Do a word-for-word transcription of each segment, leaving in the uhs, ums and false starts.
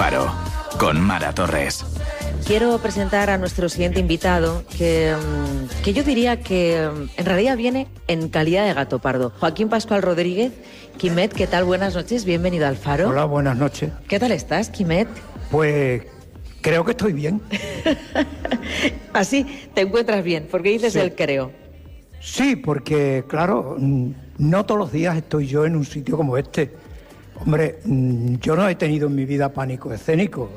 Faro, con Mara Torres. Quiero presentar a nuestro siguiente invitado, que, que yo diría que en realidad viene en calidad de gato pardo. Joaquín Pascual Rodríguez. Quimet, ¿qué tal? Buenas noches, bienvenido al Faro. Hola, buenas noches. ¿Qué tal estás, Quimet? Pues creo que estoy bien. Así te encuentras bien, porque dices Sí. el creo. Sí, porque claro, no todos los días estoy yo en un sitio como este. Hombre, yo no he tenido en mi vida pánico escénico,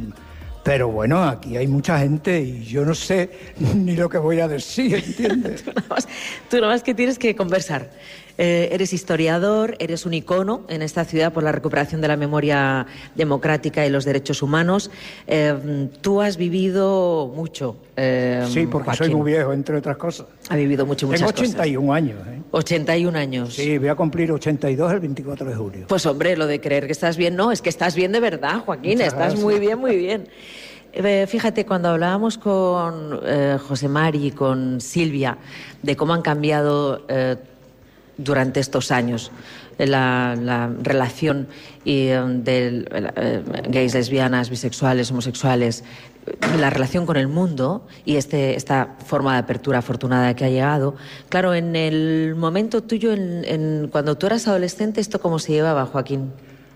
pero bueno, aquí hay mucha gente y yo no sé ni lo que voy a decir, ¿entiendes? Tú nada más, tú nada más que tienes que conversar. Eh, eres historiador, eres un icono en esta ciudad por la recuperación de la memoria democrática y los derechos humanos. Eh, tú has vivido mucho, eh, Sí, porque Joaquín. soy muy viejo, entre otras cosas. Ha vivido mucho, muchas Tengo cosas. ochenta y un años, ¿eh? ochenta y un años. Sí, voy a cumplir ochenta y dos el veinticuatro de julio. Pues hombre, lo de creer que estás bien, no, es que estás bien de verdad, Joaquín, Muchas estás gracias. muy bien, muy bien. Eh, fíjate, cuando hablábamos con eh, José Mari y con Silvia de cómo han cambiado eh, durante estos años la, la relación y, eh, de eh, gays, lesbianas, bisexuales, homosexuales, la relación con el mundo y este, esta forma de apertura afortunada que ha llegado. Claro, en el momento tuyo, en, en, cuando tú eras adolescente, ¿esto cómo se llevaba, Joaquín?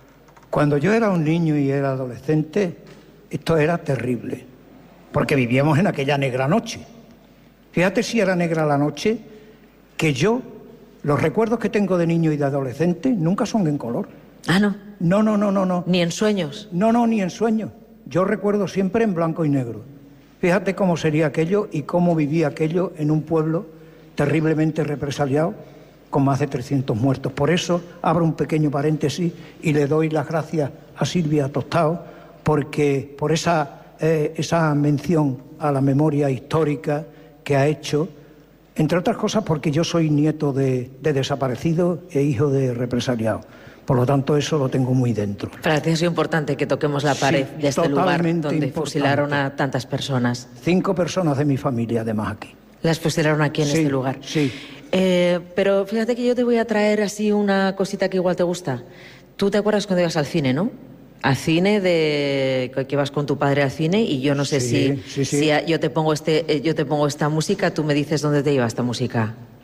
Cuando yo era un niño y era adolescente, esto era terrible, porque vivíamos en aquella negra noche. Fíjate si era negra la noche, que yo, los recuerdos que tengo de niño y de adolescente nunca son en color. Ah, no, No, no, no, no, no. ni en sueños. No, no, ni en sueños. Yo recuerdo siempre en blanco y negro. Fíjate cómo sería aquello y cómo vivía aquello en un pueblo terriblemente represaliado, con más de trescientos muertos. Por eso abro un pequeño paréntesis y le doy las gracias a Silvia Tostao, porque por esa, eh, esa mención a la memoria histórica que ha hecho, entre otras cosas porque yo soy nieto de, de desaparecidos e hijo de represaliados. Por lo tanto, eso lo tengo muy dentro. Para ti es importante que toquemos la pared Sí, de este lugar totalmente donde importante. fusilaron a tantas personas. Cinco personas de mi familia, además, aquí. Las fusilaron aquí en Sí, este lugar. sí. Eh, pero fíjate que yo te voy a traer así una cosita que igual te gusta. Tú te acuerdas cuando ibas al cine, ¿no? Al cine, de que vas con tu padre al cine, y yo no sé Sí, si, sí, sí. si a- yo te pongo este, eh, yo te pongo esta música, tú me dices dónde te lleva esta música.